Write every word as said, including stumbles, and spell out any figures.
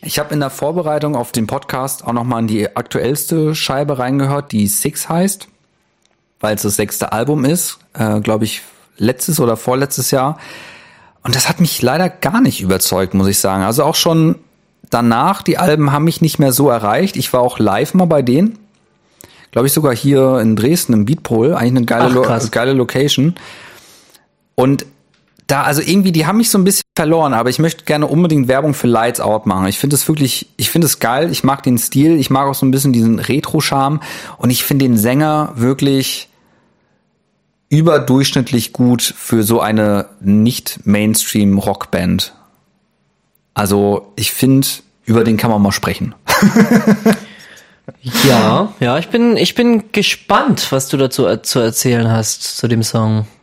Ich habe in der Vorbereitung auf den Podcast auch nochmal in die aktuellste Scheibe reingehört, die Six heißt, weil es das sechste Album ist, äh, glaube ich, letztes oder vorletztes Jahr. Und das hat mich leider gar nicht überzeugt, muss ich sagen. Also auch schon danach, die Alben haben mich nicht mehr so erreicht. Ich war auch live mal bei denen. Glaube ich sogar hier in Dresden im Beatpol. Eigentlich eine geile, Ach, Lo- geile Location. Und da, also irgendwie, die haben mich so ein bisschen verloren, aber ich möchte gerne unbedingt Werbung für Lights Out machen. Ich finde es wirklich, ich finde es geil, ich mag den Stil, ich mag auch so ein bisschen diesen Retro-Charme und ich finde den Sänger wirklich überdurchschnittlich gut für so eine nicht-Mainstream-Rockband. Also ich finde, über den kann man mal sprechen. Ja, ja, ich bin, ich bin gespannt, was du dazu zu erzählen hast, zu dem Song.